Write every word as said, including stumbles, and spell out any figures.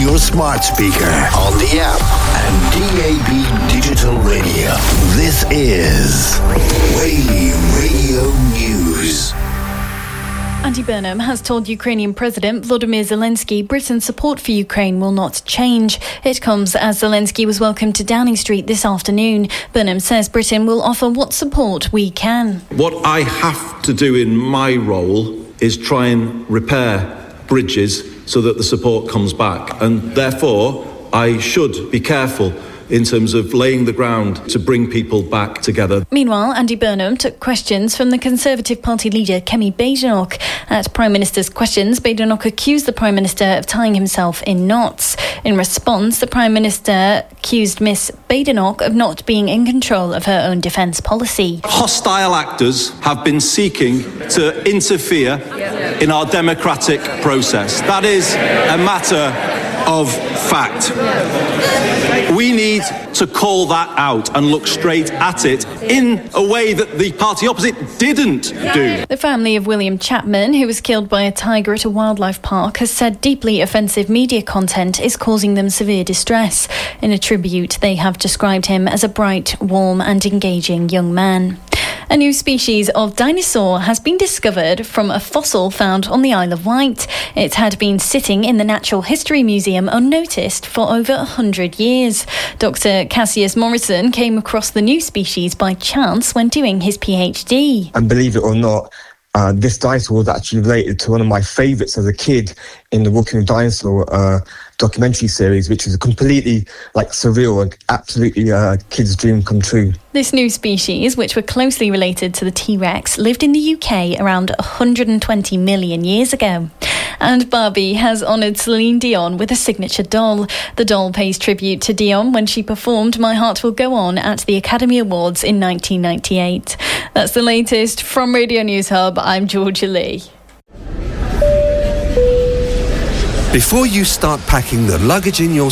your smart speaker, on the app, and D A B digital radio. This is Wavy Radio News. Andy Burnham has told Ukrainian President Volodymyr Zelensky Britain's support for Ukraine will not change. It comes as Zelensky was welcomed to Downing Street this afternoon. Burnham says Britain will offer what support we can. What I have to do in my role is try and repair bridges so that the support comes back. And therefore, I should be careful in terms of laying the ground to bring people back together. Meanwhile, Andy Burnham took questions from the Conservative Party leader Kemi Badenoch. At Prime Minister's questions, Badenoch accused the Prime Minister of tying himself in knots. In response, the Prime Minister accused Miss Badenoch of not being in control of her own defence policy. Hostile actors have been seeking to interfere in our democratic process. That is a matter of fact. We need to call that out and look straight at it in a way that the party opposite didn't do. The family of William Chapman, who was killed by a tiger at a wildlife park, has said deeply offensive media content is causing them severe distress. In a tribute, they have described him as a bright, warm and engaging young man. A new species of dinosaur has been discovered from a fossil found on the Isle of Wight. It had been sitting in the Natural History Museum unnoticed for over one hundred years. Doctor Cassius Morrison came across the new species by chance when doing his PhD. And believe it or not, uh, this dinosaur was actually related to one of my favourites as a kid in the Walking with Dinosaur uh, documentary series, which is completely like surreal and absolutely a uh, kid's dream come true. This new species, which were closely related to the T-Rex, lived in the U K around one hundred twenty million years ago. And Barbie has honoured Celine Dion with a signature doll. The doll pays tribute to Dion when she performed My Heart Will Go On at the Academy Awards in nineteen ninety-eight. That's the latest from Radio News Hub. I'm Georgia Lee. Before you start packing the luggage in your